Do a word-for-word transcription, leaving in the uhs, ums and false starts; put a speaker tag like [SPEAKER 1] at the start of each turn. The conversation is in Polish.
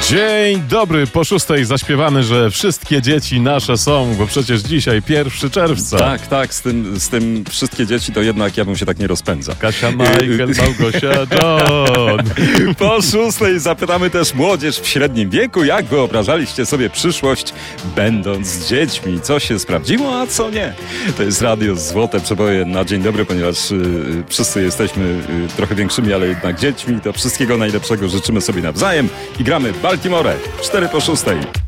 [SPEAKER 1] Dzień dobry, po szóstej zaśpiewamy, że wszystkie dzieci nasze są, bo przecież dzisiaj pierwszego czerwca.
[SPEAKER 2] Tak, tak, z tym, z tym wszystkie dzieci to jednak ja bym się tak nie rozpędzał.
[SPEAKER 1] Kasia, Michael, Małgosia, John.
[SPEAKER 2] Po szóstej zapytamy też młodzież w średnim wieku, jak wyobrażaliście sobie przyszłość będąc z dziećmi. Co się sprawdziło, a co nie. To jest radio Złote Przeboje na dzień dobry, ponieważ y, wszyscy jesteśmy y, trochę większymi, ale jednak dziećmi. To wszystkiego najlepszego życzymy sobie nawzajem i gramy Baltimore. cztery po szóstej.